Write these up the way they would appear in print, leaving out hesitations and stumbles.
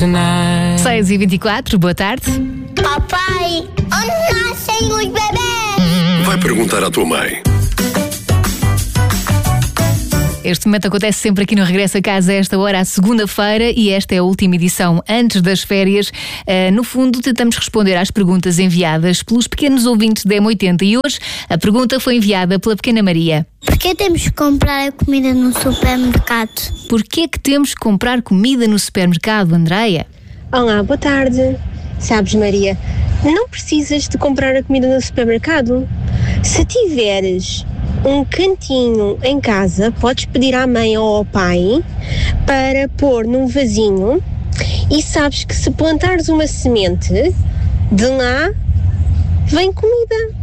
tonight. 6h24, boa tarde. Papai, onde nascem os bebés? Vai perguntar à tua mãe. Este momento acontece sempre aqui no Regresso a Casa, a esta hora, à segunda-feira, e esta é a última edição antes das férias. No fundo, tentamos responder às perguntas enviadas pelos pequenos ouvintes da M80 e hoje a pergunta foi enviada pela pequena Maria. Porquê temos que comprar a comida no supermercado? Porquê que temos que comprar comida no supermercado, Andreia? Olá, boa tarde. Sabes, Maria, não precisas de comprar a comida no supermercado. Se tiveres um cantinho em casa, podes pedir à mãe ou ao pai para pôr num vasinho e sabes que se plantares uma semente, de lá vem comida.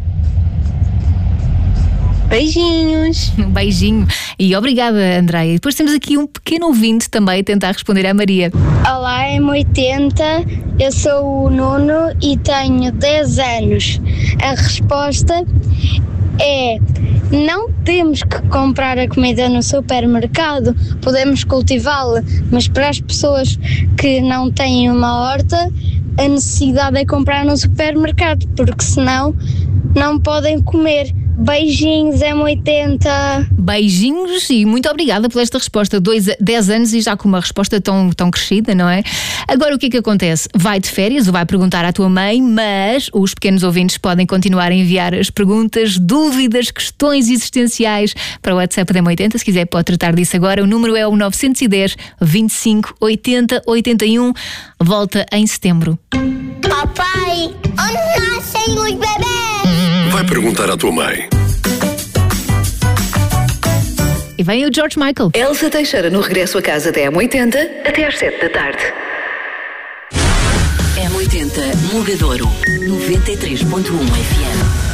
Beijinhos. Um beijinho e obrigada, Andreia. E depois temos aqui um pequeno ouvinte também a tentar responder à Maria. Olá, M80, eu sou o Nuno e tenho 10 anos. A resposta é: não temos que comprar a comida no supermercado, podemos cultivá-la, mas para as pessoas que não têm uma horta, a necessidade é comprar no supermercado, porque senão não podem comer. Beijinhos, M80. Beijinhos e muito obrigada por esta resposta. 10 anos e já com uma resposta tão crescida, não é? Agora o que é que acontece? Vai de férias ou vai perguntar à tua mãe, mas os pequenos ouvintes podem continuar a enviar as perguntas, dúvidas, questões existenciais para o WhatsApp da M80. Se quiser pode tratar disso agora. O número é o 910 25 80 81. Volta em setembro. Papai, onde nascem os bebés? Vai perguntar à tua mãe. E vem o George Michael. Elsa Teixeira no Regresso a Casa da M80 até às 7 da tarde. M80 Mogadouro 93.1 FM.